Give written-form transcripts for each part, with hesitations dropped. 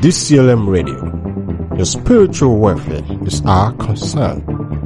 DCLM Radio. Your spiritual welfare is our concern.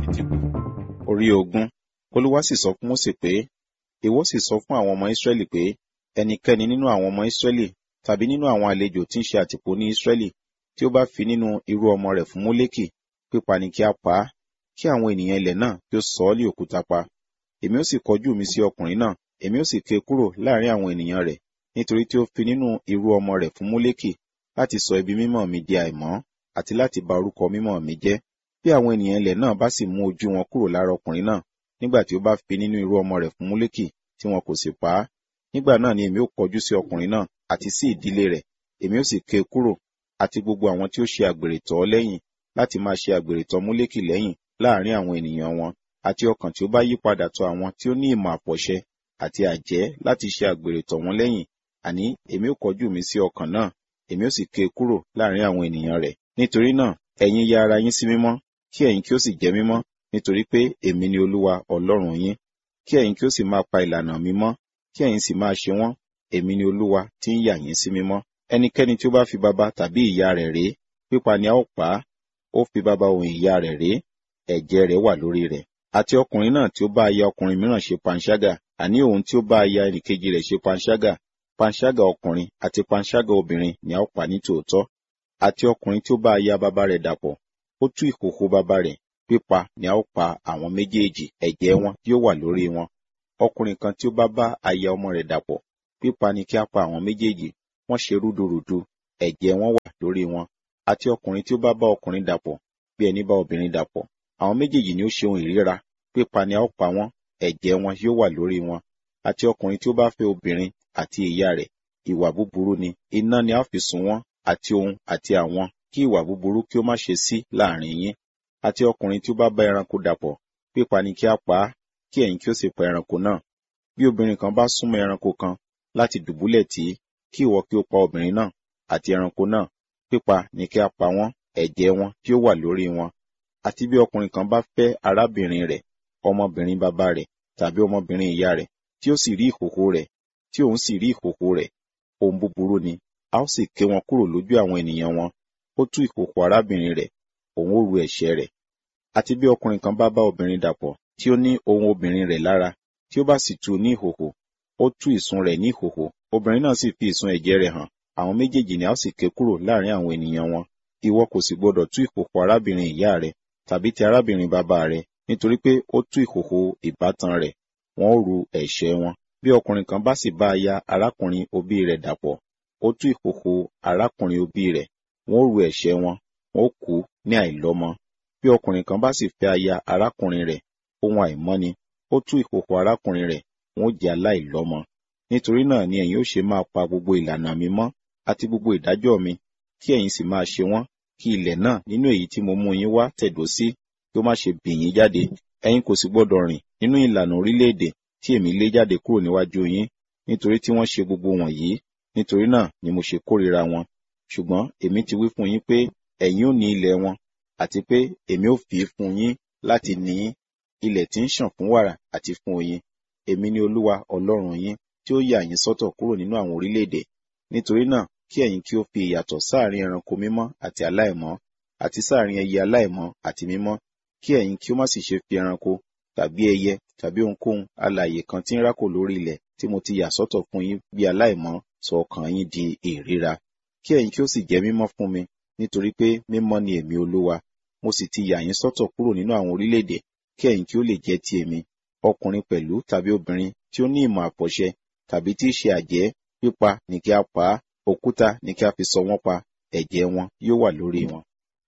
Orí ogún, Olúwa sì sọ fún Mósè pé, ìwọ sì sọ fún àwọn ọmọ Ísírẹ́lì pé, ẹnikẹ́ni nínú àwọn ọmọ Ísírẹ́lì tàbí nínú àwọn àlejò tí ń ṣe àtìpó ní Ísírẹ́lì tí ó bá fi nínú irú ọmọ rẹ̀ fún Mólékì, pípa ni kí a pa á, kí àwọn ènìyàn ilẹ̀ náà kí ó sọ ọ́ lé òkúta pa. Èmi ó sì kọjú mi sí ọkùnrin náà, èmi ó sì ké kúrò láàrin àwọn ènìyàn rẹ̀, nítorí tí ó fi nínú irú ọmọ rẹ̀ fún Mólékì láti sọ ibi mímọ́ mi di àìmọ́ àti láti ba orúkọ mímọ́ mi jẹ́. Bí àwọn ènìyàn ilẹ̀ náà bá sì mú ojú wọn kúrò lára ọkùnrin náà, nígbà tí ó bá fi nínú irú ọmọ rẹ̀ fún Mólékì tí wọn kò sì pa á, nígbà náà ni èmi ó kọjú sí ọkùnrin náà àti sí ìdílé rẹ̀, èmi ó sì ké kúrò, àti gbogbo àwọn tí ó ṣe àgbèrè tọ̀ ọ́ lẹ́yìn láti máa ṣe àgbèrè tọ̀ Mólékì lẹ́yìn láàrin àwọn ènìyàn wọn, àti ọkàn tí ó bá yí padà tọ̀ àwọn tí ó ní ìmọ̀ àpọ̀ṣẹ àti àjẹ́ láti ṣe àgbèrè tọ̀ wọ́n lẹ́yìn, àní èmi ó kọjú mi sí ọkàn náà, èmi ó sì ké kúrò láàrin àwọn ènìyàn rẹ̀. Nítorí náà, ẹ̀yin ya ara yín sí mímọ́, kí ẹ̀yin kí ó sì jẹ́ mímọ́, nítorí pé èmi ni Olúwa Ọlọ́run yín. Kí ẹ̀yin kí ó sì máa pa ìlànà mi mọ́, kí ẹ̀yin sì máa ṣe wọ́n, èmi ni Olúwa tí ń yà yín sí mímọ́. Ẹnikẹ́ni tí ó bá fi baba tàbí ìyá rẹ̀ ré, pípa ni a ó pa á, ó fi baba òun ìyá rẹ̀ ré, ẹ̀jẹ̀ rẹ̀ wà lórí rẹ̀. Àti ọkùnrin náà tí ó bá aya ọkùnrin mìíràn ṣe panṣágà, àní òun tí ó bá aya ẹnìkejì rẹ̀ ṣe panṣágà, panṣágà ọkùnrin àti panṣágà obìnrin ni a ó pa ní tòótọ́. Àti ọkùnrin tí ó bá aya baba rẹ̀ dàpọ̀, ó tú ìhòhò baba rẹ̀, pípa ni a ó pa àwọn méjèèjì, ẹ̀jẹ̀ wọn yóò wà lórí wọn. Ọkùnrin kan tí ó bá bá aya ọmọ rẹ̀ dàpọ̀, pípa ni kí a pa àwọn méjèèjì, wọ́n ṣe rúdurùdu, ẹ̀jẹ̀ wọn wà lórí wọn. Àti ọkùnrin tí ó bá bá ọkùnrin dàpọ̀, bí ẹni bá obìnrin dàpọ̀, àwọn méjèèjì ni ó ṣe ohun ìríra, pípa ni a ó pa wọ́n, ẹ̀jẹ̀ wọn yóò wà lórí wọn. Àti ọkùnrin tí ó bá fẹ́ obìnrin àti ìyá rẹ̀, ìwà búburú ni, iná ni a fi sun wọ́n, àti òun àti àwọn, kí ìwà búburú kí ó má ṣe sí láàrin yín. Àti ọkùnrin tí ó bá bá ẹranko dàpọ̀, pípa ni kí a pa á, kí ẹ̀yin kí ó sì pa ẹranko náà. Bí obìnrin kan bá súnmọ́ ẹranko kan láti dùbúlẹ̀ tì í, kí ìwọ kí ó pa obìnrin náà àti ẹranko náà, pípa ni kí a pa wọ́n, ẹ̀jẹ̀ wọn kí ó wà lórí wọn. Àti bí ọkùnrin kan bá fẹ́ arábìnrin rẹ̀, ọmọbìnrin bàbá rẹ̀ tàbí ọmọbìnrin ìyá rẹ̀, tí ó sì rí ìhòhò rẹ̀, tí òun sì rí ìhòhò rẹ̀, ohun búburú ni, a ó sì ké wọn kúrò lójú àwọn ènìyàn wọn. Ó tú ìhòhò arábìnrin rẹ̀, òun ó ru ẹ̀ṣẹ̀ rẹ̀. Àti bí ọkùnrin kan bá bá obìnrin dàpọ̀, tí ó ní ohun obìnrin rẹ̀ lára, tí ó bá sì tú ní ìhòhò, ó tú ìsun rẹ̀ ní ìhòhò, obìnrin náà sì fi ìsun ẹ̀jẹ̀ rẹ̀ hàn, àwọn méjèèjì ni a ó sì ké kúrò láàrin àwọn ènìyàn wọn. Ìwọ kò sì gbọdọ̀ tú ìhòhò arábìnrin ìyá rẹ̀ tàbí ti arábìnrin bàbá rẹ̀, nítorí pé ó tú ìhòhò ìbátan rẹ̀, wọn ó ru ẹ̀ṣẹ̀ wọn. Bí ọkùnrin kan bá sì bá aya arákùnrin òbí rẹ̀ dàpọ̀, ó tú ìhòhò arákùnrin òbí rẹ̀, wọn ó ru ẹ̀ṣẹ̀ wọn, wọn ó kú ní àìlọ́mọ. Bí ọkùnrin kan bá sì fẹ́ aya arákùnrin rẹ̀, ohun àìmọ́ ni, ó tú ìhòhò arákùnrin rẹ̀, wọn ó jẹ́ aláìlọ́mọ. Nítorí náà ni ẹ̀yin ó ṣe máa pa gbogbo ìlànà mi mọ́ àti gbogbo ìdájọ́ mi, kí ẹ̀yin sì máa ṣe wọ́n, kí ilẹ̀ náà nínú èyí tí mo mú yín wá tẹ̀dó sí, kí ó má ṣe bì yín jáde. Ẹ̀yin kò sì gbọdọ̀ rìn nínú ìlànà orílẹ̀-èdè tí èmi lé jáde kúrò níwájú yín, nítorí tí wọ́n ṣe gbogbo wọ̀nyí. Nítorí náà ni mo ṣe kórìíra wọn. Ṣùgbọ́n èmi ti wí fún yín pé ẹ̀yin ó ní ilẹ̀ wọn, àti pé èmi ó fi fún yín láti ní ilẹ̀ tí ń ṣàn fún wàrà àti fún oyin. Èmi ni Olúwa Ọlọ́run yín, tí ó yà yín sọ́tọ̀ kúrò nínú àwọn orílẹ̀-èdè. Nítorí náà kí ẹ̀yin kí ó fi ìyàtọ̀ sáàrin ẹranko mímọ́ àti aláìmọ́, àti sáàrin ẹyẹ aláìmọ́ àti mímọ́, kí ẹ̀yin kí ó má sì ṣe fi ẹranko tàbí ẹyẹ tàbí ohunkóhun alààyè kan tí ń rákò lórí ilẹ̀ tí mo ti yà sọ́tọ̀ fún yín bí aláìmọ́ sọ ọkàn yín di ìríra. Kí ẹ̀yin kí ó sì jẹ́ mímọ́ fún mi, nítorí pé mímọ́ ni èmi Olúwa. Mo sì ti yà yín sọ́tọ̀ kúrò nínú àwọn orílẹ̀-èdè, kí ẹ̀yin kí ó lè jẹ́ ti èmi. Ọkùnrin pẹ̀lú tàbí obìnrin tí ó ní ìmọ̀ àpọ̀ṣẹ tàbí tí í ṣe àjẹ́, pípa ni kí a pa á, òkúta ni kí a fi sọ wọ́n pa, ẹ̀jẹ̀ wọn yóò wà lórí wọn.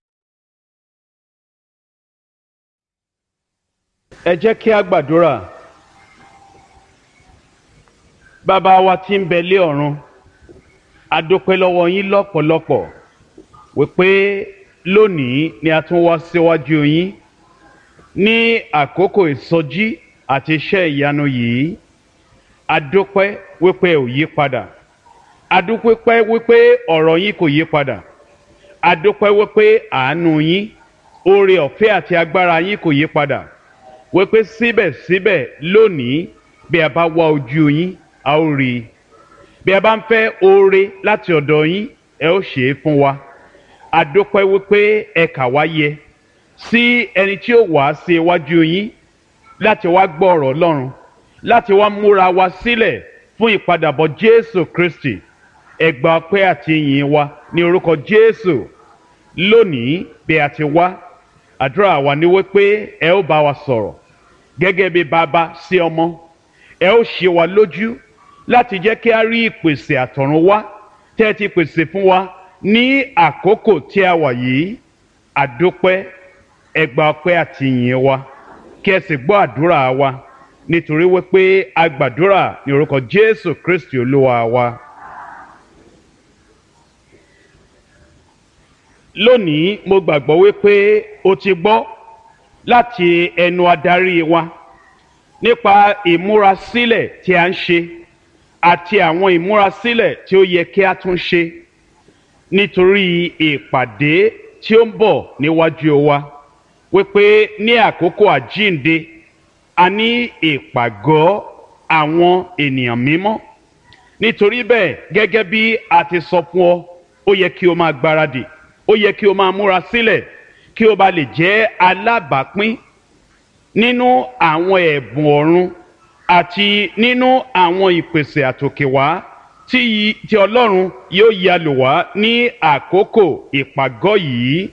Ẹ jẹ́ kí a gbàdúrà. Bàbá wa tí ń bẹ lé ọ̀run, a dúpẹ́ lọ́wọ́ yín lọ́pọ̀lọpọ̀ wípé lónìí ni a tún wá síwájú yín ní àkókò ìsọjí àti iṣẹ́ ìyanu yìí. A dúpẹ́ wípé ò yí padà. A dúpẹ́ wípé ọ̀rọ̀ yín kò yí padà. A dúpẹ́ wípé àánú yín, oore ọ̀fẹ́ àti agbára yín kò yí padà. Wípé síbẹ̀síbẹ̀ lónìí bí a bá wá ojú yín, a ó rí i. Bí a bá ń fẹ́ oore láti ọ̀dọ̀ yín, ẹ ó ṣe é fún wa. adúpẹ́ wípé ẹ kà wá yẹ sí ẹni tí ó wá sí iwájú yín láti wá gbọ́ ọ̀rọ̀ Ọlọ́run, láti wá múra wa sílẹ̀ fún ìpadàbọ̀ Jésù Kristi. Ẹ gba ọpẹ́ àti ìyìn wa ní orúkọ Jésù. Lónìí bí a ti wá, àdúrà wa ni wípé ẹ ó bá wa sọ̀rọ̀ gẹ́gẹ́ bí bàbá sí ọmọ. Ẹ ó ṣe wa lójú láti jẹ́ kí a rí ìpèsè àtọ̀run wá tẹ́ ẹ ti pèsè fún wa ní àkókò tí a wà yìí. Àdúpẹ́, ẹ gba ọpẹ́ àti ìyìn wa, kí ẹ sì gbọ́ àdúrà wa, nítorí wípé a gbàdúrà ní orúkọ Jésù Kristi Olúwa wa. Lónìí mo gbàgbọ́ wípé o ti gbọ́ láti ẹnu adarí wa nípa ìmúrasílẹ̀ tí a ń ṣe àti àwọn ìmúrasílẹ̀ tí ó yẹ kí a tún ṣe nítorí ìpàdé tí ó ń bọ̀ níwájú wa, wípé ní àkókò àjíǹde a ní ìpàgọ́ àwọn ènìyàn mímọ́. Nítorí bẹ́ẹ̀, gẹ́gẹ́ bí a ti sọ fún ọ, ó yẹ kí o máa gbáradì, ó yẹ kí o máa múra sílẹ̀ kí o bá lè jẹ́ alábàápín nínú àwọn ẹ̀bùn ọ̀run àti nínú àwọn ìpèsè àtòkèwá tí Ọlọ́run yóò yà lò wá ní àkókò ìpàgọ́ yìí.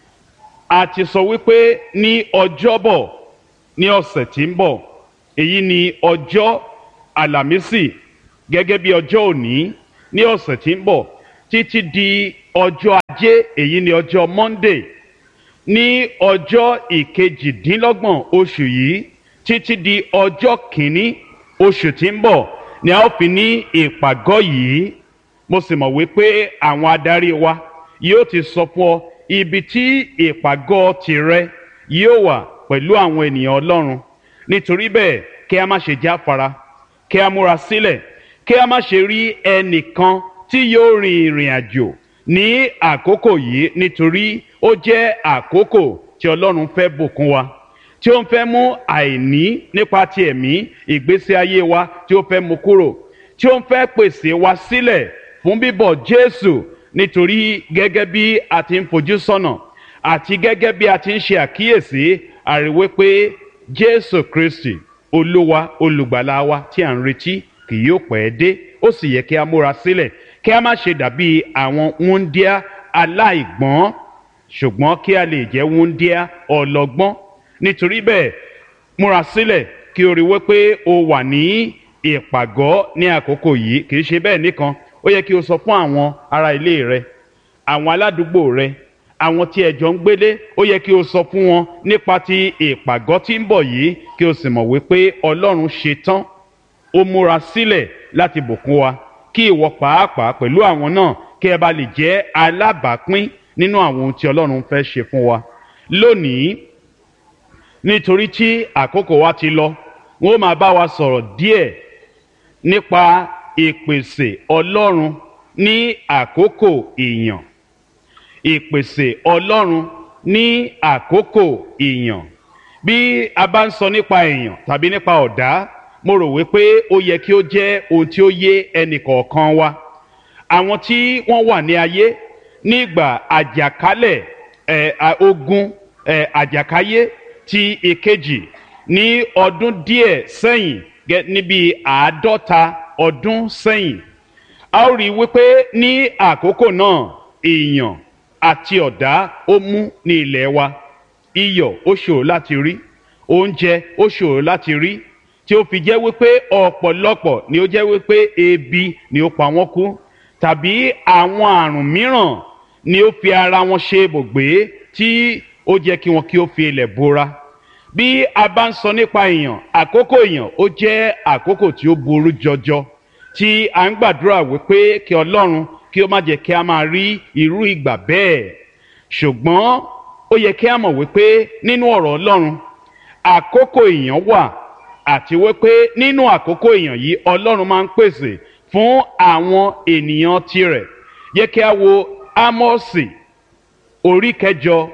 A ti sọ wípé ní ọjọ́bọ̀ ní ọ̀sẹ̀ tí ń bọ̀, èyí ni ọjọ́ àlàmísì gẹ́gẹ́ bí ọjọ́ òní ní ọ̀sẹ̀ tí ń bọ̀ títí di ọjọ́ ajé, èyí ni ọjọ́ Monday, ní ọjọ́ ìkejìdínlọ́gbọ̀n oṣù yìí títí di ọjọ́ kìíní oṣù tí ń bọ̀ ni a ó fi ní ìpàgọ́ yìí. Mo sì mọ̀ wípé àwọn adarí wa yóò ti sọ fún ọ ibi tí ìpàgọ́ tìrẹ yóò wà pẹ̀lú àwọn ènìyàn Ọlọ́run. Nítorí bẹ́ẹ̀, kí a má ṣe jáfara, kí a múra sílẹ̀, kí a má ṣe rí ẹnìkan tí yóò rin ìrìn àjò ní àkókò yìí, nítorí ó jẹ́ àkókò tí Ọlọ́run fẹ́ bùkún wa, tí ó ń fẹ́ mú àìní nípa ti ẹ̀mí ìgbésí ayé wa tí ó fẹ́ mú kúrò, tí ó ń fẹ́ pèsè wa sílẹ̀ fún bíbọ̀ Jésù. Nítorí gẹ́gẹ́ bí a ti ń fojú sọ́nà àti gẹ́gẹ́ bí a ti ń ṣe àkíyèsí, a rí wípé Jésù Kristi Olúwa olùgbàlà wa tí à ń retí kì yóò pẹ́ dé. Ó sì yẹ kí a múra sílẹ̀, kí a má ṣe dàbí àwọn wúńdíá aláìgbọ́n, ṣùgbọ́n kí a lè jẹ́ wúńdíá ọlọ́gbọ́n. Nítorí bẹ́ẹ̀, múra sílẹ̀ kí o rí wípé o wà ní ìpàgọ́ ní àkókò yìí. Kì í ṣe bẹ́ẹ̀ nìkan, ó yẹ kí o sọ fún àwọn ará ilé rẹ, àwọn aládùúgbò rẹ, àwọn tí ẹ jọ ń gbélé, ó yẹ kí o sọ fún wọn nípa ti ìpàgọ́ tí ń bọ̀ yìí, kí o sì mọ̀ wípé Ọlọ́run ṣe tán, ó múra sílẹ̀ láti bùkún wa, kí ìwọ pàápàá pẹ̀lú àwọn náà kí ẹ bá lè jẹ́ alábàápín nínú àwọn ohun tí Ọlọ́run fẹ́ ṣe fún wa. Lónìí, nítorí tí àkókò wa ti lọ, wọ́n máa bá wa sọ̀rọ̀ díẹ̀ nípa ìpèsè Ọlọ́run ní àkókò ìyàn. Ìpèsè Ọlọ́run ní àkókò ìyàn. Bí a bá ń sọ nípa ìyàn tàbí nípa ọ̀dá, mo rò wípé ó yẹ kí ó jẹ́ ohun tí ó yé ẹnìkọ̀ọ̀kan wa. Àwọn tí wọ́n wà ní ayé nígbà àjàkálẹ̀ ogun àjàkáyé ti ìkejì ní ọdún díẹ̀ sẹ́yìn, níbi 50 ọdún sẹ́yìn, a ó rí wípé ní àkókò náà ìyàn àti ọ̀dá ó mú ní ilẹ̀ wa. Iyọ̀ ó ṣòro láti rí, oúnjẹ ó ṣòro láti rí, tí ó fi jẹ́ wípé ọ̀pọ̀lọpọ̀ ni ó jẹ́ wípé ebi ni ó pa wọ́n kú, tàbí àwọn àrùn mìíràn ni ó fi ara wọn ṣe ibùgbé tí ó jẹ́ kí wọn kí ó fi ilẹ̀ bora. Bí a bá ń sọ nípa ìyàn, àkókò ìyàn ó jẹ́ àkókò tí ó burú jọjọ, tí a ń gbàdúrà wípé kí Ọlọ́run kí ó má jẹ́ kí a máa rí irú ìgbà bẹ́ẹ̀. Ṣùgbọ́n ó yẹ kí a mọ̀ wípé nínú ọ̀rọ̀ Ọlọ́run àkókò ìyàn wà, àti wípé nínú àkókò ìyàn yìí Ọlọ́run máa ń pèsè fún àwọn ènìyàn tirẹ̀. Yẹ kí a wo Ámọ́sì orí 9,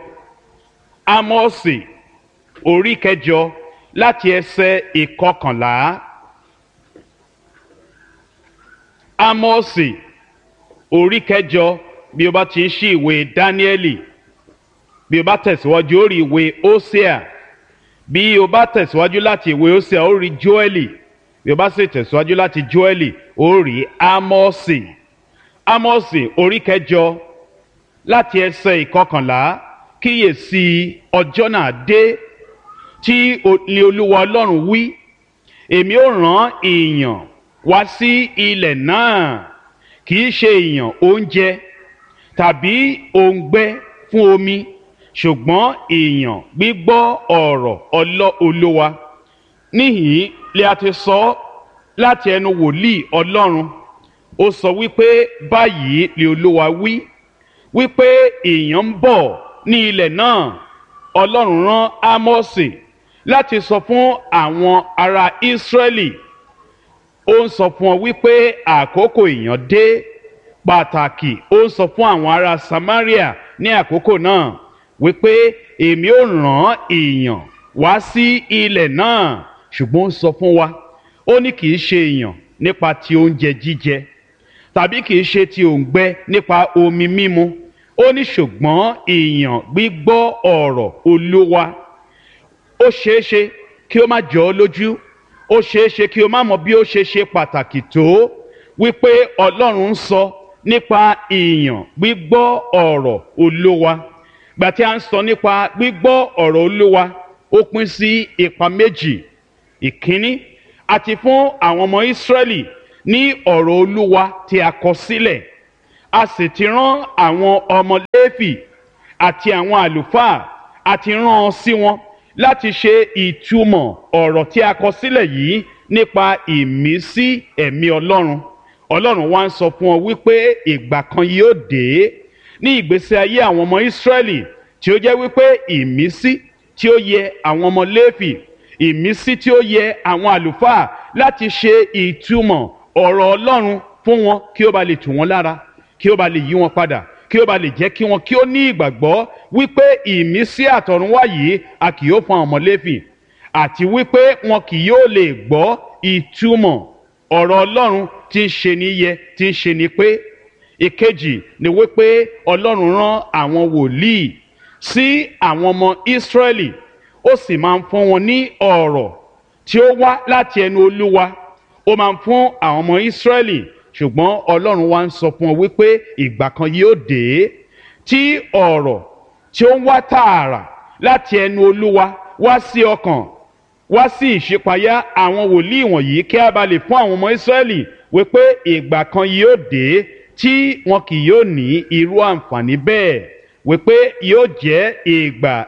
Ámọ́sì orí 9 láti ẹsẹ̀ 11. Ámọ́sì orí 9 bí o bá ti ń ṣí ìwé Dáníẹ́lì, bí o bá tẹ̀síwájú ó rí ìwé Hósíà, bí o bá tẹ̀síwájú láti ìwé Hósíà ó rí Jóẹ́lì, bí o bá sì tẹ̀síwájú láti Jóẹ́lì ó rí Ámọ́sì. Ámọ́sì orí kẹjọ láti ẹsẹ̀ ìkọkànlá, kíyèsí ọjọ́ náà dé tí ni Olúwa Ọlọ́run wí, èmi ó rán ìyàn wá sí ilẹ̀ náà, kì í ṣe ìyàn oúnjẹ tàbí òǹgbẹ fún omi, ṣùgbọ́n ìyàn gbígbọ́ ọ̀rọ̀ Olúwa. Níhìn-ín lè a ti sọ láti ẹnu wòlíì Ọlọ́run. Ó sọ wípé báyìí ni Olúwa wí, wípé ìyàn ń bọ̀ ní ilẹ̀ náà. Ọlọ́run rán Ámọ́sì láti sọ fún àwọn ará Ísírẹ́lì. Ó ń sọ fún ọ wípé àkókò ìyàn dé. Pàtàkì ó ń sọ fún àwọn ará Samaria ní àkókò náà wípé èmi ó rán ìyàn wá sí ilẹ̀ náà. Ṣùgbọ́n ó sọ fún wa, ó ní kì í ṣe ìyàn nípa ti oúnjẹ jíjẹ tàbí kì í ṣe ti òǹgbẹ nípa omi mímu. Ó ní ṣùgbọ́n ìyàn gbígbọ́ ọ̀rọ̀ Olúwa. Ó ṣeéṣe kí ó má jọ ọ́ lójú, ó ṣeéṣe kí o má mọ bí ó ṣe ṣe pàtàkì tó wípé Ọlọ́run ń sọ nípa ìyàn gbígbọ́ ọ̀rọ̀ Olúwa. Gbà tí a ń sọ nípa gbígbọ́ ọ̀rọ̀ Olúwa, ó pín sí ipa méjì. Ìkíní, àti fún àwọn ọmọ Ísírẹ́lì ní ọ̀rọ̀ Olúwa tí a kọ sílẹ̀. A sì ti rán àwọn ọmọ Léfì àti àwọn àlùfáà, àti rán ọ sí wọn láti ṣe ìtumọ̀ ọ̀rọ̀ tí a kọ sílẹ̀ yìí nípa ìmísí ẹ̀mí Ọlọ́run. Ọlọ́run wá ń sọ fún ọ wípé ìgbà kan yóò dé ní ìgbésí ayé àwọn ọmọ Ísírẹ́lì tí ó jẹ́ wípé ìmísí tí ó yẹ àwọn ọmọ Léfì, ìmísí tí ó yẹ àwọn àlùfáà láti ṣe ìtumọ̀ ọ̀rọ̀ Ọlọ́run fún wọn kí ó ba lè tù wọ́n lára, kí ó ba lè yí wọn padà, kí ó ba lè jẹ́ kí wọn kí ó ní ìgbàgbọ́ wípé ìmísí àtọ̀runwá yìí a kì yóò fún àwọn ọmọ Léfì, àti wípé wọn kì yóò lè gbọ́ ìtumọ̀ ọ̀rọ̀ Ọlọ́run tí ń ṣe ní yẹ, tí ń ṣe ní pé. Ìkejì ni wípé Ọlọ́run rán àwọn wòlíì sí àwọn ọmọ Ísírẹ́lì. Ó sì máa ń fún wọn ní ọ̀rọ̀ tí ó wá láti ẹnu Olúwa. Ó máa ń fún àwọn ọmọ Ísírẹ́lì. Ṣùgbọ́n Ọlọ́run wá ń sọ fún ọ wípé ìgbà kan yóò dé tí ọ̀rọ̀ tí ó ń wá tààrà láti ẹnu Olúwa wá sí ọkàn, wá sí ìṣípayá àwọn wòlíì wọ̀nyí, kí a bá lè fún àwọn ọmọ Ísírẹ́lì wípé ìgbà kan yóò dé tí wọn kì yóò ní irú àǹfààní bẹ́ẹ̀, wípé yóò jẹ́ ìgbà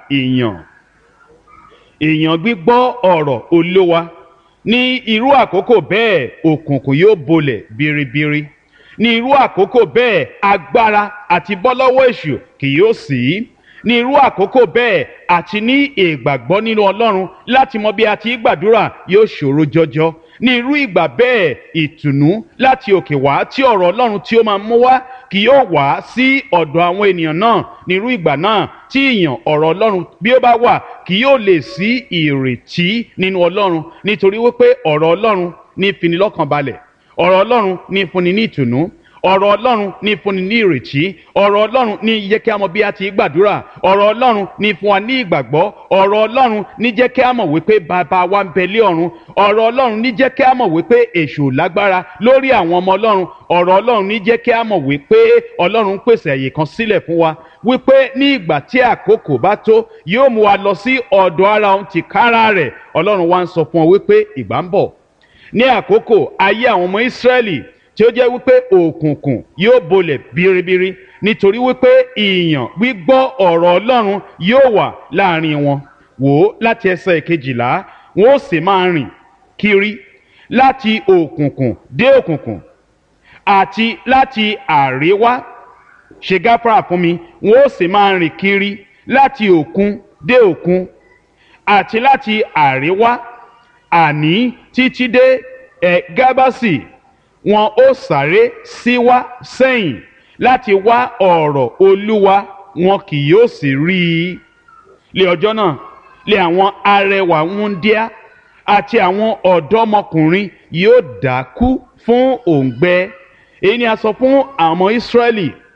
ìyàn gbígbọ́ ọ̀rọ̀ Olúwa. Ní irú àkókò bẹ́ẹ̀ òkùnkùn yóò bolẹ̀ biribiri. Ní irú àkókò bẹ́ẹ̀ agbára àti bọ́ lọ́wọ́ èṣù kì yóò sí. Ní irú àkókò bẹ́ẹ̀ àti ní ìgbàgbọ́ nínú Ọlọ́run láti mọ bí a ti gbàdúrà yóò ṣòro jọjọ. Ní irú ìgbà bẹ́ẹ̀ ìtùnú láti òkè wá tí ọ̀rọ̀ Ọlọ́run tí ó máa mú wá kì yóò wá sí ọ̀dọ̀ àwọn ènìyàn náà. Ní irú ìgbà náà tí ìyàn ọ̀rọ̀ Ọlọ́run bí ó bá wà kì yóò lè sí ìrètí nínú Ọlọ́run, nítorí wípé ọ̀rọ̀ Ọlọ́run ní fini lọ́kàn balẹ̀, ọ̀rọ̀ Ọlọ́run ní fúnni ní ìtùnú, ọ̀rọ̀ Ọlọ́run ní fúnni ní ìrètí, ọ̀rọ̀ Ọlọ́run ní jẹ́ kí a mọ̀ bí a ti gbàdúrà, ọ̀rọ̀ Ọlọ́run ní fún wa ní ìgbàgbọ́, ọ̀rọ̀ Ọlọ́run ní jẹ́ kí a mọ̀ wípé bàbá wa ń bẹ lé ọ̀run, ọ̀rọ̀ Ọlọ́run ní jẹ́ kí a mọ̀ wípé èṣù lágbára lórí àwọn ọmọ Ọlọ́run, ọ̀rọ̀ Ọlọ́run ní jẹ́ kí a mọ̀ wípé Ọlọ́run pèsè àyè kan sílẹ̀ fún wa, wípé ní ìgbà tí àkókò bá tó yóò mú wa lọ sí ọ̀dọ̀ ara òun tìkára rẹ̀. Ọlọ́run wá ń sọ fún ọ wípé ìgbà ń bọ̀ ní àkókò ayé àwọn ọmọ Ísírẹ́lì tí ó jẹ́ wípé òkùnkùn yóò bolẹ̀ biribiri, nítorí wípé ìyàn gbígbọ́ ọ̀rọ̀ Ọlọ́run yóò wà láàrin wọn. Wò ó láti ẹsẹ̀ 12, wọn ó sì máa rìn kiri láti òkùnkùn dé òkùnkùn àti láti àríwá, ṣe gáfárà fún mi, wọn ó sì máa rìn kiri láti òkun dé òkun àti láti àríwá, àní títí dé Gábásì. Wọn ó sáré síwá sẹ́yìn láti wá ọ̀rọ̀ Olúwa, wọn kì yóò sì rí i. Lé ọjọ́ náà lé àwọn arẹwà wúńdíá àti àwọn ọ̀dọ́mọkùnrin yóò dákú fún òǹgbẹ. Èyí ni a sọ fún àwọn ọmọ Ísírẹ́lì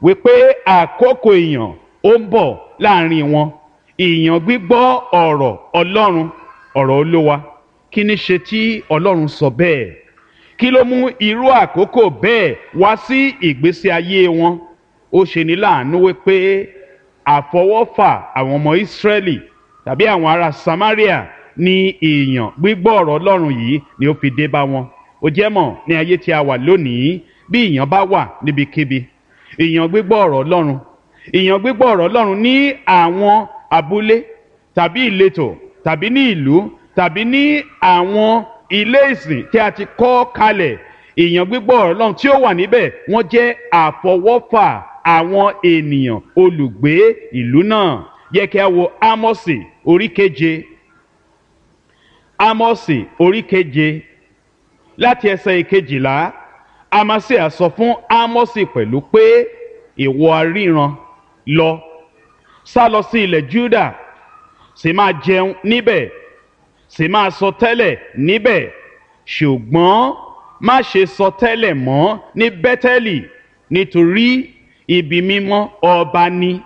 wípé àkókò ìyàn ó ń bọ̀ láàrin wọn, ìyàn gbígbọ́ ọ̀rọ̀ Ọlọ́run, ọ̀rọ̀ Olúwa. Kí ni ṣe tí Ọlọ́run sọ bẹ́ẹ̀? Kí ló mú irú àkókò bẹ́ẹ̀ wá sí ìgbésí ayé wọn? Ó ṣe ní láàánú wípé àfọwọ́fà àwọn ọmọ Ísírẹ́lì tàbí àwọn ará Samaria ni ìyàn gbígbọ́ ọ̀rọ̀ Ọlọ́run yìí ni ó fi dé bá wọn. Ó jẹ́ mọ̀ ní ayé tí a wà lónìí, bí ìyàn bá wà níbikíbi, ìyàn gbígbọ́ ọ̀rọ̀ Ọlọ́run, ìyàn gbígbọ́ ọ̀rọ̀ Ọlọ́run ní àwọn abúlé tàbí ìletò tàbí ní ìlú tàbí ní àwọn ilé ìsìn tí a ti kọ́ kalẹ̀, ìyàn gbígbọ́ ọ̀rọ̀ Ọlọ́run tí ó wà níbẹ̀ wọ́n jẹ́ àfọwọ́fà àwọn ènìyàn olùgbé ìlú náà. Yẹ kí a wo Ámọ́sì orí keje, Ámọ́sì orí keje láti ẹsẹ̀ ìkejìlá. Amasíà sọ fún Ámọ́sì pẹ̀lú pé ìwọ aríran, lọ sá lọ sí ilẹ̀ Júdà, sì máa jẹun níbẹ̀, sì máa sọ tẹ́lẹ̀ níbẹ̀, ṣùgbọ́n má ṣe sọ tẹ́lẹ̀ mọ́ ní Bẹ́tẹ́lì, nítorí ibi mímọ́ ọba ni,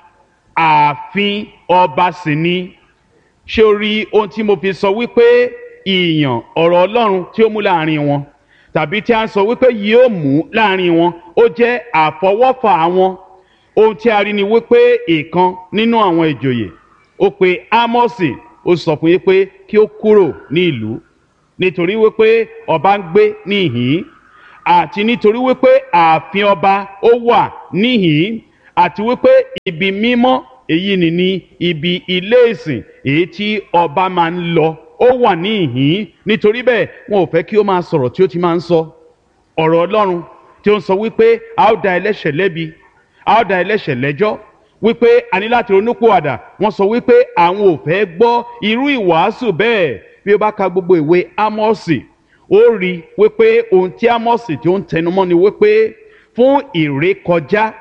ààfin ọba sì ni. Ṣé o rí ohun tí mo fi sọ wípé ìyàn ọ̀rọ̀ Ọlọ́run tí ó mú láàrin wọn, tàbí tí a ń sọ wípé yóò mú láàrin wọn, ó jẹ́ àfọwọ́fà wọn. Ohun tí a rí ni wípé ìkan nínú àwọn ìjòyè ó pe Ámọ́sì, ó sọ fún yín pé kí ó kúrò ní ìlú, nítorí wípé ọba ń gbé níhìn-ín, àti nítorí wípé ààfin ọba ó wà níhìn-ín, àti wípé ibi mímọ́ èyí ni ní ibi ilé ìsìn èyí tí ọba máa ń lọ ó wà níhìn-ín. Nítorí bẹ́ẹ̀ wọn ò fẹ́ kí ó máa sọ̀rọ̀ tí ó ti máa ń sọ ọ̀rọ̀ Ọlọ́run tí ó ń sọ wípé a ó dá ẹlẹ́ṣẹ̀ lẹ́bi, a ó dá ẹlẹ́ṣẹ̀ lẹ́jọ́, wípé a ní láti ronúpìwàdà. Wọ́n sọ wípé àwọn ò fẹ́ gbọ́ irú ìwàásù bẹ́ẹ̀. Bí ó bá ka gbogbo ìwé Ámọ́sì, ó rí wípé ohun tí Ámọ́sì tí ó ń tẹnumọ́ ni wípé fún ìrékọjá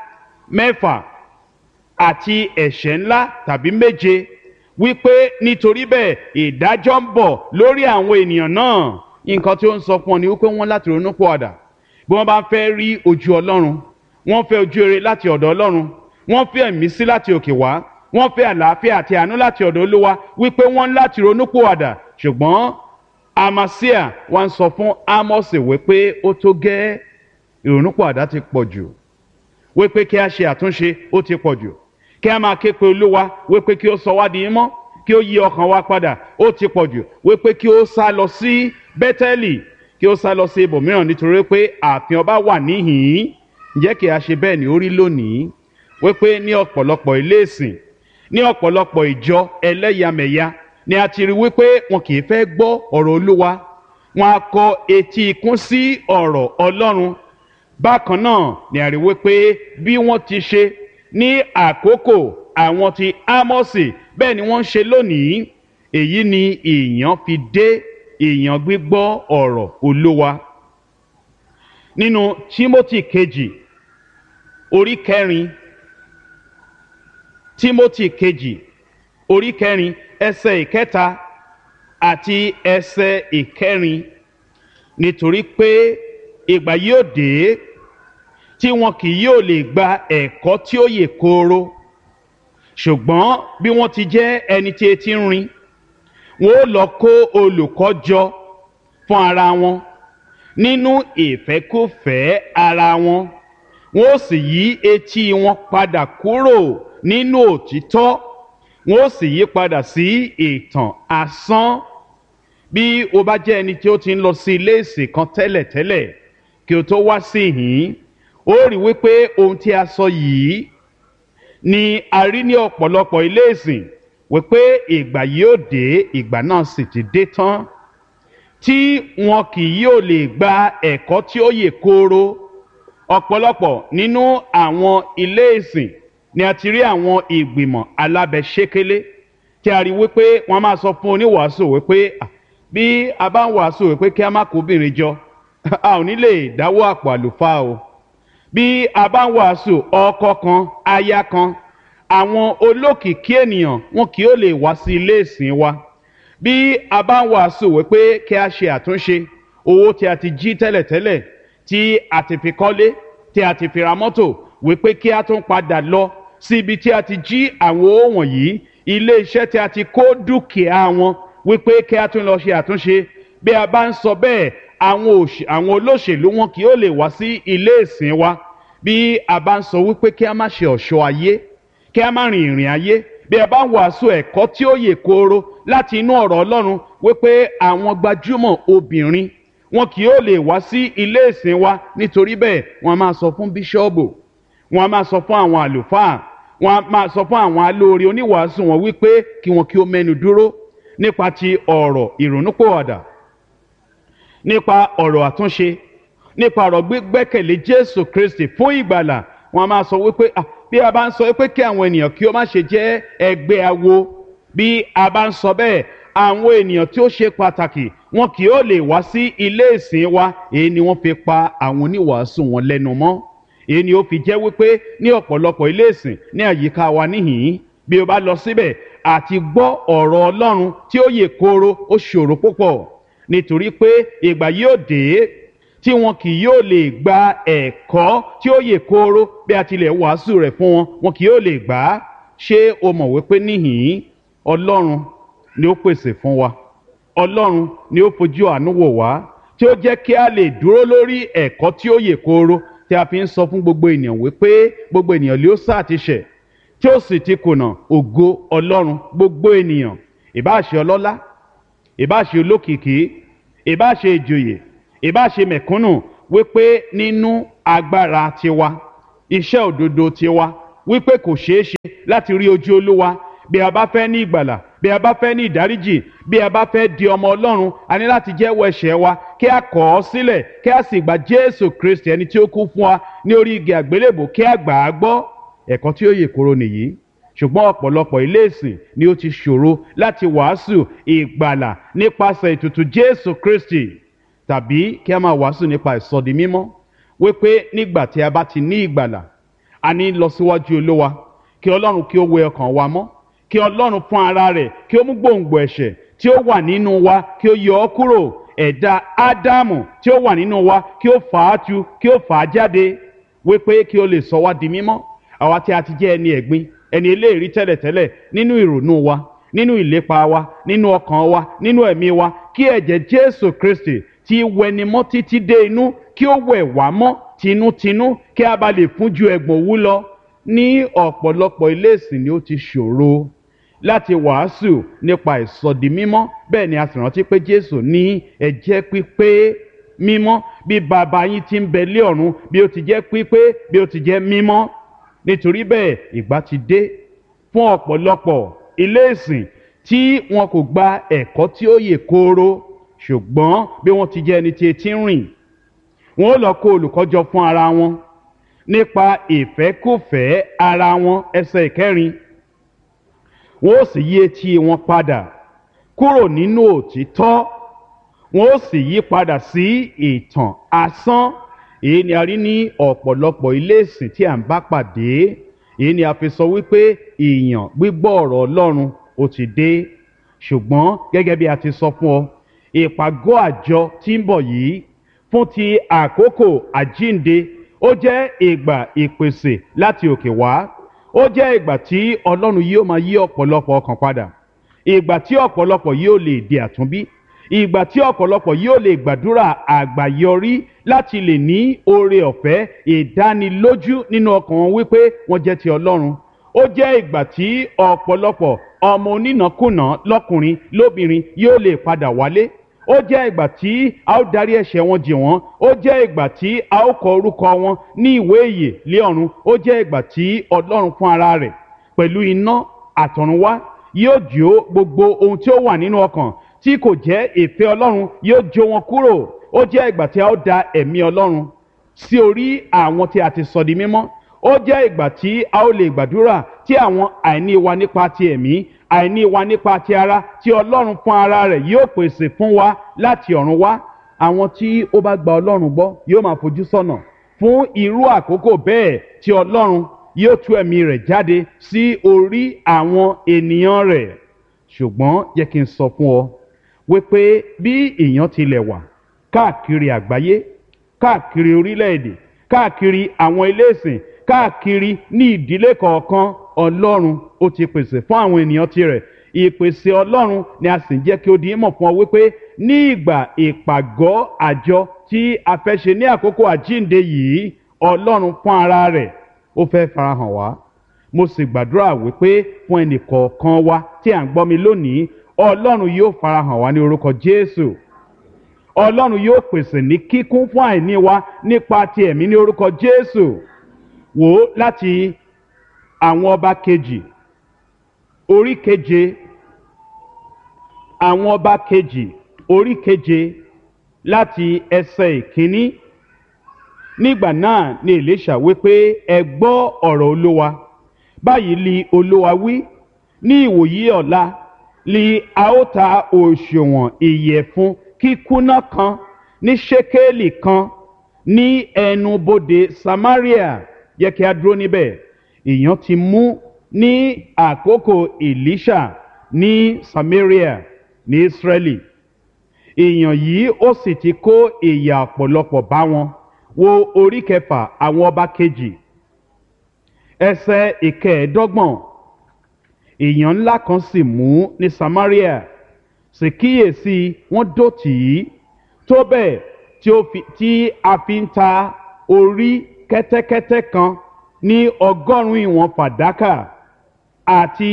6 àti ẹ̀ṣẹ̀ ńlá tàbí 7, wípé nítorí bẹ́ẹ̀ ìdájọ́ ń bọ̀ lórí àwọn ènìyàn náà. Nǹkan tí ó ń sọ fún ọ ni wípé wọ́n láti ronúpìwàdà. Bí wọ́n bá fẹ́ rí ojú Ọlọ́run, wọ́n fẹ́ ojú rere láti ọ̀dọ̀ Ọlọ́run, wọ́n fẹ́ ẹ̀mísí láti òkè wá, wọ́n fẹ́ àlàáfíà àti àánú láti ọ̀dọ̀ Olúwa, wípé wọ́n láti ronúpìwàdà. Ṣùgbọ́n Amasíà wá ń sọ fún Ámọ́sì wípé ó tó gẹ́, ìrònúpìwàdà ti pọ̀ jù, wípé kí a ṣe àtúnṣe ó ti pọ̀ jù, kí a máa ké pe Olúwa wípé kí ó sọ wá di mímọ́, kí ó yí ọkàn wa padà ó ti pọ̀ jù, wípé kí ó sá lọ sí Bẹ́tẹ́lì, kí ó sá lọ sí ibòmíràn, nítorí pé ààfin ọba wà níhìn-ín. Ǹjẹ́ kí a ṣe bẹ́ẹ̀ ni ó rí lónìí? Wípé ní ọ̀pọ̀lọpọ̀ ilé ìsìn, ní ọ̀pọ̀lọpọ̀ ìjọ ẹlẹ́yàmẹ̀yà ni a ti rí wípé wọn kì í fẹ́ gbọ́ ọ̀rọ̀ Olúwa, wọn á kọ etí ikún sí ọ̀rọ̀ Ọlọ́run. Bákan náà ni a rí wípé bí wọ́n ti ṣe ní àkókò àwọn ti Ámọ́sì, bẹ́ẹ̀ ni wọ́n ń ṣe lónìí. Èyí ni ìyàn fi dé, ìyàn gbígbọ́ ọ̀rọ̀ Olúwa. Nínú Tímótì kejì orí 4, Tímótì kejì orí 4 ẹsẹ̀ 3 àti ẹsẹ̀ 4. Nítorí pé ìgbà yóò dé tí wọn kì yóò lè gba ẹ̀kọ́ tí ó yè kooro, ṣùgbọ́n bí wọ́n ti jẹ́ ẹni tí etí ń rin, wọn ó lọ kó olùkọ́ jọ fún ara wọn nínú ìfẹ́kúfẹ̀ẹ́ ara wọn, wọn ó sì yí etí wọn padà kúrò nínú òtítọ́, wọn ó sì yí padà sí ìtàn asán. Bí o bá jẹ́ ẹni tí ó ti ń lọ sí ilé ìsìn kan tẹ́lẹ̀tẹ́lẹ̀ kí o tó wá sí ìhín, ó rí wípé ohun tí a sọ yìí ni a rí ní ọ̀pọ̀lọpọ̀ ilé ìsìn, wípé ìgbà yóò dé, ìgbà náà sì ti dé tán, tí wọn kì yóò lè gba ẹ̀kọ́ tí ó yè kooro. Ọ̀pọ̀lọpọ̀ nínú àwọn ilé ìsìn ni a ti rí àwọn ìgbìmọ̀ alábẹ́ṣékélé tí a rí wípé wọ́n máa sọ fún oníwàásù wípé bí a bá ń wàásù wípé kí a má kó obìnrin jọ, a ò ní lè dáwọ́ àpò àlùfáà o. Bí a bá ń wàásù ọkọ kan, aya kan, àwọn olókìkí ènìyàn wọn kì yóò lè wá sí ilé ìsìn wa. Bí a bá ń wàásù wípé kí a ṣe àtúnṣe owó tí a ti jí tẹ́lẹ̀tẹ́lẹ̀, tí a ti fi kọ́lé, tí a ti fi ra mọ́tò, wípé kí a tún padà lọ sí ibi tí a ti jí àwọn owó wọ̀nyí, ilé iṣẹ́ tí a ti kó dúkìá wọn, wípé kí a tún lọ ṣe àtúnṣe. Bí a bá ń sọ bẹ́ẹ̀, àwọn olóṣèlú wọn kì yóò lè wá sí ilé ìsìn wa. Bí a bá ń sọ wípé kí a má ṣe ọ̀ṣọ́ ayé, kí a má rin ìrìn ayé, bí a bá ń wàásù ẹ̀kọ́ tí ó yè kooro láti inú ọ̀rọ̀ Ọlọ́run, wípé àwọn gbajúmọ̀ obìnrin wọn kì yóò lè wá sí ilé ìsìn wa. Nítorí bẹ́ẹ̀, wọ́n máa sọ fún bíṣọ́ọ̀bù, wọ́n máa sọ fún àwọn àlùfáà, wọ́n máa sọ fún àwọn alóore oníwàásù wọn wípé kí wọn kí ó mẹ́nu dúró nípa ti ọ̀rọ̀ ìrònúpìwàdà, nípa ọ̀rọ̀ àtúnṣe, nípa ọ̀rọ̀ gbígbẹ́kẹ̀lé Jésù Kristi fún ìgbàlà. Wọ́n máa sọ wípé bí a bá ń sọ wípé kí àwọn ènìyàn kí ó má ṣe jẹ́ ẹgbẹ́ awo, bí a bá ń sọ bẹ́ẹ̀, àwọn ènìyàn tí ó ṣe pàtàkì wọn kì yóò lè wá sí ilé ìsìn wa. Èyí ni wọ́n fi pa àwọn oníwàásù wọn lẹ́nu mọ́. Èyí ni ó fi jẹ́ wípé ní ọ̀pọ̀lọpọ̀ ilé ìsìn ní àyíká wa níhìn-ín, bí o bá lọ síbẹ̀ àti gbọ́ ọ̀rọ̀ Ọlọ́run tí ó yè kooro ó ṣòro púpọ̀. Nítorí pé ìgbà yóò dé tí wọn kì yóò lè gba ẹ̀kọ́ tí ó yè kooro. Bí a tilẹ̀ wàásù rẹ̀ fún wọn, wọn kì yóò lè gbà á. Ṣé o mọ̀ wípé níhìn-ín Ọlọ́run ni ó pèsè fún wa, Ọlọ́run ni ó fojú àánú wò wá, tí ó jẹ́ kí a lè dúró lórí ẹ̀kọ́ tí ó yè kooro, tí a fi ń sọ fún gbogbo ènìyàn wípé gbogbo ènìyàn lé ó sá ti ṣẹ̀, tí ó sì ti kùnà ògo Ọlọ́run. Gbogbo ènìyàn, ìbá ṣe ọlọ́lá, ìbá ṣe olókìkí, ìbá ṣe ìjòyè, ìbá ṣe mẹ̀kúnnù, wípé nínú agbára tiwa, iṣẹ́ òdodo tiwa, wípé kò ṣeé ṣe láti rí ojú Olúwa. Bí a bá fẹ́ ní ìgbàlà, bí a bá fẹ́ ní ìdáríjì, bí a bá fẹ́ di ọmọ Ọlọ́run, a ní láti jẹ́wọ́ ẹ̀ṣẹ̀ wa, kí a kọ̀ ọ́ sílẹ̀, kí a sì gba Jésù Kristi ẹni tí ó kú fún wa ní orí igi àgbélébò, kí a gbà á gbọ́. Ẹ̀kọ́ tí ó yè kooro nìyí. Ṣùgbọ́n ọ̀pọ̀lọpọ̀ ilé ìsìn ni ó ti ṣòro láti wàásù ìgbàlà nípasẹ̀ ètùtù Jésù Kristi, tàbí kí a máa wàásù nípa ìsọdi mímọ́, wípé nígbà tí a bá ti ní ìgbàlà, a ní lọ síwájú Olúwa, kí Ọlọ́run kí ó wẹ ọkàn wa mọ́, kí Ọlọ́run fún ara rẹ̀ kí ó mú gbòǹgbò ẹ̀ṣẹ̀ tí ó wà nínú wa kí ó yọ ọ́ kúrò. Ẹ̀dá Ádámù tí ó wà nínú wa kí ó fà á tu, kí ó fà á jáde, wípé kí ó lè sọ wá di mímọ́. Àwa tí a ti jẹ́ ẹni ẹ̀gbin, ẹni eléèrí tẹ́lẹ̀tẹ́lẹ̀ nínú ìrònú wa, nínú ìlépa wa, nínú ọkàn wa, nínú ẹ̀mí wa, kí ẹ̀jẹ̀ Jésù Kristi tí wẹni mọ́ títí dé inú kí ó wẹ̀ wá mọ́ tinútinú, kí a bá lè fún ju ẹ̀gbọ̀n òwú lọ. Ní ọ̀pọ̀lọpọ̀ ilé ìsìn ni ó ti ṣòro láti wàásù nípa ìsọdi mímọ́. Bẹ́ẹ̀ ni a sì rántí pé Jésù ní ẹ jẹ́ pípé mímọ́ bí bàbá yín tí ń bẹ lé ọ̀run bí ó ti jẹ́ pípé, bí ó ti jẹ́ mímọ́. Nítorí bẹ́ẹ̀, ìgbà ti dé fún ọ̀pọ̀lọpọ̀ ilé ìsìn tí wọn kò gba ẹ̀kọ́ tí ó yè kooro. Ṣùgbọ́n bí wọ́n ti jẹ́ ẹni tí etí ń rìn, wọn ó lọ kó olùkọ́jọ fún ara wọn nípa ìfẹ́kùfẹ́ ara wọn. Ẹsẹ̀ 4, wọn ó sì yí etí wọn padà kúrò nínú òtítọ́, wọn ó sì yí padà sí ìtàn asán. Èyí ni a rí ní ọ̀pọ̀lọpọ̀ ilé ìsìn tí à ń bá pàdé. Èyí ni a fi sọ wípé ìyàn gbígbọ́ ọ̀rọ̀ Ọlọ́run ó ti dé. Ṣùgbọ́n gẹ́gẹ́ bí a ti sọ fún ọ, ìpàgọ́ àjọ tí ń bọ̀ yìí fún ti àkókò àjínde, ó jẹ́ ìgbà ìpèsè láti òkè wá. Ó jẹ́ ìgbà tí Ọlọ́run yóò máa yí ọ̀pọ̀lọpọ̀ ọkàn padà, ìgbà tí ọ̀pọ̀lọpọ̀ yóò lè di àtúnbí, ìgbà tí ọ̀pọ̀lọpọ̀ yóò lè gbàdúrà àgbàyọrí láti lè ní oore ọ̀fẹ́ ìdánilójú nínú ọkàn wọn wípé wọ́n jẹ́ ti Ọlọ́run. Ó jẹ́ ìgbà tí ọ̀pọ̀lọpọ̀ ọmọ onínàkúnà lọ́kùnrin lóbìnrin yóò lè padà wálé. Ó jẹ́ ìgbà tí a ó darí ẹ̀ṣẹ̀ wọn jì wọ́n. Ó jẹ́ ìgbà tí a ó kọ orúkọ wọn ní ìwé ìyè lé ọ̀run. Ó jẹ́ ìgbà tí Ọlọ́run fún ara rẹ̀ pẹ̀lú iná àtọ̀runwá yóò jó gbogbo ohun tí ó wà nínú ọkàn tí kò jẹ́ ìfẹ́ Ọlọ́run, yóò jó wọn kúrò. Ó jẹ́ ìgbà tí a ó da ẹ̀mí Ọlọ́run sí orí àwọn tí a ti sọ di mímọ́. Ó jẹ́ ìgbà tí a ó lè gbàdúrà tí àwọn àìní wa nípa ti ẹ̀mí, àìní wa nípa ti ara, tí Ọlọ́run fún ara rẹ̀ yóò pèsè fún wa láti ọ̀run wá. Àwọn tí ó bá gba Ọlọ́run gbọ́ yóò máa fojú sọ́nà fún irú àkókò bẹ́ẹ̀ tí Ọlọ́run yóò tú ẹ̀mí rẹ̀ jáde sí orí àwọn ènìyàn rẹ̀. Ṣùgbọ́n jẹ́ kí n sọ fún ọ wípé bí èèyàn tilẹ̀ wà káàkiri àgbáyé, káàkiri orílẹ̀-èdè, káàkiri àwọn ilé ìsìn, káàkiri ní ìdílé kọ̀ọ̀kan Ọlọ́run ó ti pèsè fún àwọn ènìyàn tirẹ̀. Ìpèsè Ọlọ́run ni a sì ń jẹ́ kí ó di ìmọ̀ fún ọ wípé ní ìgbà ìpàgọ́ àjọ tí a fẹ́ ṣe ní àkókò àjíǹde yìí, Ọlọ́run fún ara rẹ̀ ó fẹ́ farahàn wá. Mo sì gbàdúrà wípé fún ẹnì kọ̀ọ̀kan wa tí à ń gbọ́ mi lónìí, Ọlọ́run yóò farahàn wá ní orúkọ Jésù. Ọlọ́run yóò pèsè ní kíkún fún àìní wa nípa ti ẹ̀mí ní orúkọ Jésù. Wò ó láti àwọn ọba kejì orí keje, àwọn ọba kejì orí keje láti ẹsẹ̀ ìkíní. Nígbà náà ni Èlíṣà wípé ẹ gbọ́ ọ̀rọ̀ Olúwa. Báyìí li Olúwa wí, ní ìwòyí ọ̀la li a ó ta òṣùwọ̀n ìyẹ̀fun kíkúnná kan ní ṣékélì kan ní ẹnubodè Samaria. Yẹ kí a dúró níbẹ̀. Ìyàn ti mú ní àkókò Èlíṣà ní Samaria ní Ísírẹ́lì. Ìyàn yìí ó sì ti kó ìyà ọ̀pọ̀lọpọ̀ bá wọn. Wo orí kẹfà àwọn ọba kejì ẹsẹ̀ ìkẹẹ̀ẹ́dọ́gbọ̀n. Ìyàn ńlá kan sì mú ní Samaria, sì kíyèsí wọ́n dó tì í tó bẹ́ẹ̀ tí a fi ń ta orí kẹ́tẹ́kẹ́tẹ́ kan ní 100 ìwọ̀n fàdákà àti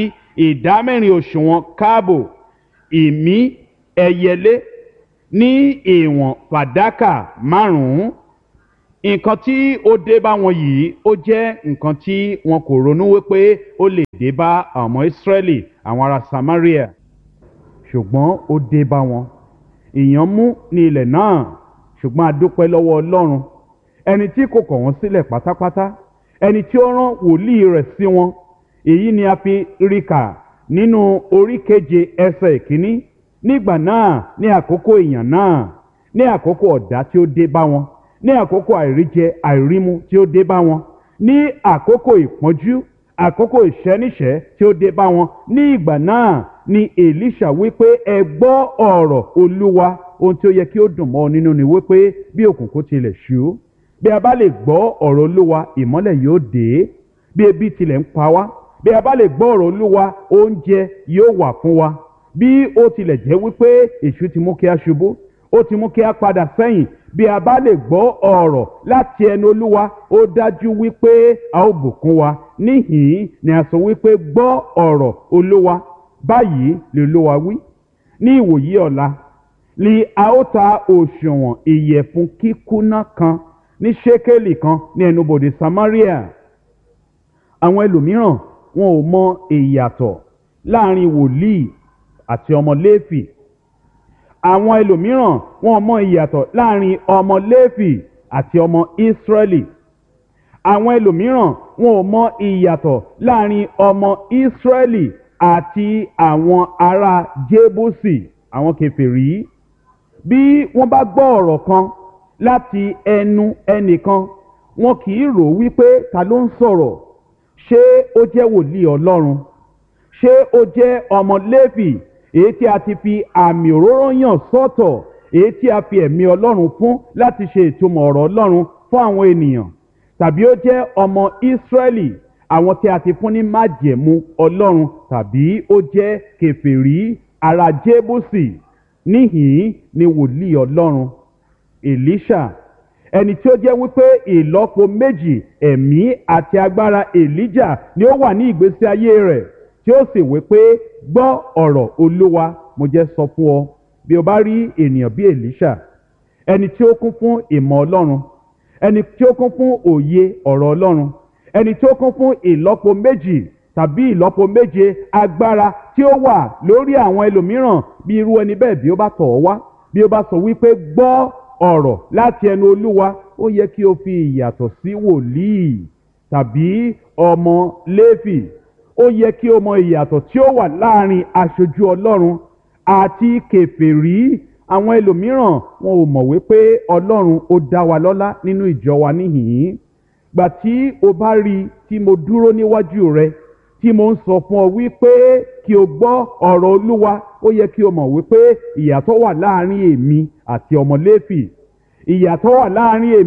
4 òṣùwọ̀n káàbò ìmí ẹyẹlé ní ìwọ̀n fàdákà 5. Nǹkan tí ó dé bá wọn yìí ó jẹ́ nǹkan tí wọn kò ronú wípé ó lè dé bá àwọn ọmọ Ísírẹ́lì, àwọn ará Samaria, ṣùgbọ́n ó dé bá wọn. Ìyàn mú ní ilẹ̀ náà, ṣùgbọ́n a dúpẹ́ lọ́wọ́ Ọlọ́run, ẹni tí kò kọ̀ wọ́n sílẹ̀ pátápátá, ẹni tí ó rán wòlíì rẹ̀ sí wọn. Èyí ni a fi rí kà nínú orí keje ẹsẹ̀ ìkíní. Nígbà náà ní àkókò ìyàn náà, ní àkókò ọ̀dá tí ó dé bá wọn, ní àkókò àìríjẹ àìrímu tí ó dé bá wọn, ní àkókò ìpọ́njú, àkókò ìṣẹ́níṣẹ́ tí ó dé bá wọn, ní ìgbà náà ni Èlíṣà wípé ẹ gbọ́ ọ̀rọ̀ Olúwa. Ohun tí ó yẹ kí ó dùn mọ́ ọ nínú ni wípé bí òkùnkùn tilẹ̀ ṣú, bí a bá lè gbọ́ ọ̀rọ̀ Olúwa, ìmọ́lẹ̀ yóò dé. Bí ebi tilẹ̀ ń pa wá, bí a bá lè gbọ́ ọ̀rọ̀ Olúwa, oúnjẹ yóò wà fún wa. Bí ó tilẹ̀ jẹ́ wípé èṣù ti mú kí a ṣubú, ó ti mú kí a padà sẹ́yìn, bí a bá lè gbọ́ ọ̀rọ̀ láti ẹnu Olúwa, ó dájú wípé a ó bùkún wa. Níhìn ni a sọ wípé gbọ́ ọ̀rọ̀ Olúwa. Báyìí lè Olúwa wí, ní ìwòyí ọ̀la li a ó ta òṣùwọ̀n ìyẹ̀fun kíkúnná kan ní ṣékélì kan ní ẹnubodè Samaria. Àwọn ẹlòmíràn wọn ò mọ ìyàtọ̀ láàrin wòlíì àti ọmọ Léfì. Àwọn ẹlòmíràn wọn ò mọ ìyàtọ̀ láàrin ọmọ Léfì àti ọmọ Ísírẹ́lì. Àwọn ẹlòmíràn wọn ò mọ ìyàtọ̀ láàrin ọmọ Ísírẹ́lì àti àwọn ará Jébúsì, àwọn kèfèrí. Bí wọ́n bá gbọ́ ọ̀rọ̀ kan láti ẹnu ẹnìkan, wọn kì í rò wípé ta ló ń sọ̀rọ̀. Ṣé ó jẹ́ wòlíì Ọlọ́run? Ṣé ó jẹ́ ọmọ Léfì, èyí tí a ti fi àmì òróró yàn sọ́tọ̀, èyí tí a fi ẹ̀mí Ọlọ́run fún láti ṣe ìtumọ̀ ọ̀rọ̀ Ọlọ́run fún àwọn ènìyàn? Tàbí ó jẹ́ ọmọ Ísírẹ́lì, àwọn tí a ti fún ní májẹ̀mú Ọlọ́run? Tàbí ó jẹ́ kèfèrí ará Jébúsì? Níhìn ni wòlíì Ọlọ́run Èlíṣà, ẹni tí ó jẹ́ wípé ìlọ́po méjì ẹ̀mí àti agbára Èlíjà ni ó wà ní ìgbésí ayé rẹ̀, tí ó sì wípé gbọ́ ọ̀rọ̀ Olúwa. Mo jẹ́ sọ fún ọ, bí o bá rí ènìyàn bí Èlíṣà, ẹni tí ó kún fún ìmọ̀ Ọlọ́run, ẹni tí ó kún fún òye ọ̀rọ̀ Ọlọ́run, ẹni tí ó kún fún ìlọ́po méjì tàbí ìlọ́po méje agbára tí ó wà lórí àwọn ẹlòmíràn, bí irú ẹni bẹ́ẹ̀ bí ó bá tọ̀ ọ́ wá, bí ó bá sọ wípé gbọ́ ọ̀rọ̀ láti ẹnu Olúwa, ó yẹ kí o fi ìyàtọ̀ sí wòlíì tàbí ọmọ Léfì. Ó yẹ kí o mọ ìyàtọ̀ tí ó wà láàrin aṣojú Ọlọ́run àti kèfèrí. Àwọn ẹlòmíràn wọn ò mọ̀ wípé Ọlọ́run ó dá wa lọ́lá nínú ìjọ wa níhìn-ín. Gbà tí o bá rí tí mo dúró níwájú rẹ, tí mo ń sọ fún ọ wípé kí o gbọ́ ọ̀rọ̀ Olúwa, ó yẹ kí o mọ̀ wípé ìyàtọ̀ wà láàrin èmi àti ọmọ Léfì. Ìyàtọ̀ wà láàrin èmi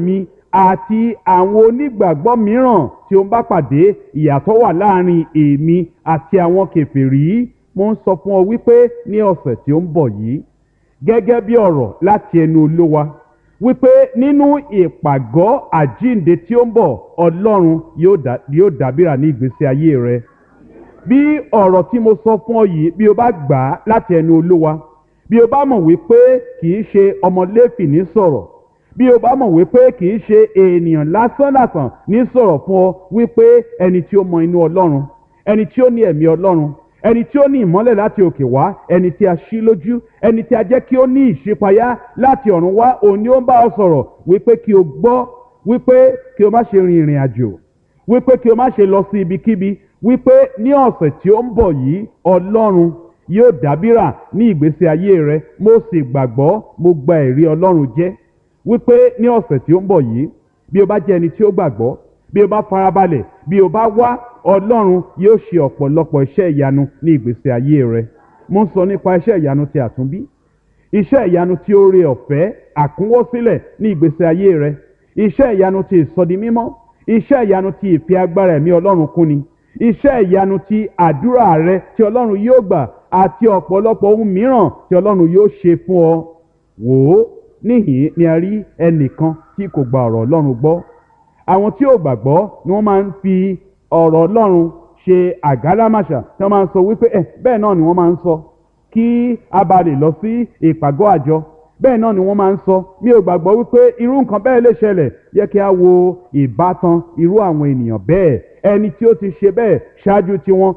àti àwọn onígbàgbọ́ mìíràn tí ó ń bá pàdé, ìyàtọ̀ wà láàrin èmi àti àwọn kèfèrí. Mo ń sọ fún ọ wípé ní ọ̀sẹ̀ tí ó ń bọ̀ yìí, gẹ́gẹ́ bí ọ̀rọ̀ láti ẹnu Olúwa, wípé nínú ìpàgọ́ àjíǹde tí ó ń bọ̀, Ọlọ́run yóò dábìrà ní ìgbésí ayé rẹ. Bí ọ̀rọ̀ tí mo sọ fún ọ yìí, bí o bá gbà á láti ẹnu Olúwa, bí o bá mọ̀ wípé kìí ṣe ọmọ Léfì ní sọ̀rọ̀, bí o bá mọ̀ wípé kìí ṣe ènìyàn lásánlàsàn ní sọ̀rọ̀ fún ọ, wípé ẹni tí ó mọ inú Ọlọ́run, ẹni tí ó ní ẹ̀mí Ọlọ́run, ẹni tí ó ní ìmọ́lẹ̀ láti òkè wá, ẹni tí a ṣí lójú, ẹni tí a jẹ́ kí ó ní ìṣípayá láti ọ̀run wá, òun ni ó ń bá ọ sọ̀rọ̀ wípé kí o gbọ́, wípé kí o má ṣe rin ìrìn àjò, wípé kí o má ṣe lọ sí ibikíbi, wípé ní ọ̀sẹ̀ tí ó ń bọ̀ yìí Ọlọ́run yóò dábìrà ní ìgbésí ayé rẹ. Mo sì gbàgbọ́, mo gba ẹ̀rí Ọlọ́run jẹ́ wípé ní ọ̀sẹ̀ tí ó ń bọ̀ yìí, bí o bá jẹ́ ẹni tí ó gbàgbọ́, bí o bá farabalẹ̀, bí o bá wá, Ọlọ́run yóò ṣe ọ̀pọ̀lọpọ̀ iṣẹ́ ìyanu ní ìgbésí ayé rẹ. Mo ń sọ nípa iṣẹ́ ìyanu ti àtúnbí, iṣẹ́ ìyanu ti oore ọ̀fẹ́ àkúnwọ́sílẹ̀ ní ìgbésí ayé rẹ, iṣẹ́ ìyanu ti ìsọdimímọ́, iṣẹ́ ìyanu ti ìfẹ́ agbára ẹ̀mí Ọlọ́run kúnni, iṣẹ́ ìyanu ti àdúrà rẹ tí Ọlọ́run yóò gbà, àti ọ̀pọ̀lọpọ̀ ohun mìíràn tí Ọlọ́run yóò ṣe fún ọ. Wò ó, níhìn ni a rí ẹnìkan tí kò gba ọ̀rọ̀ Ọlọ́run gbọ́. Àwọn tí ò gbàgbọ́ ni wọ́n máa ń fi ọ̀rọ̀ Ọlọ́run ṣe àgálámàṣà, tí wọ́n máa ń sọ wípé bẹ́ẹ̀ náà ni wọ́n máa ń sọ kí a bá lè lọ sí ìpàgọ́ àjọ, bẹ́ẹ̀ náà ni wọ́n máa ń sọ. Mi ò gbàgbọ́ wípé irú nǹkan bẹ́ẹ̀ lè ṣẹlẹ̀. Yẹ kí a wo ìbátan irú àwọn ènìyàn bẹ́ẹ̀, ẹni tí ó ti ṣe bẹ́ẹ̀ ṣáájú tiwọn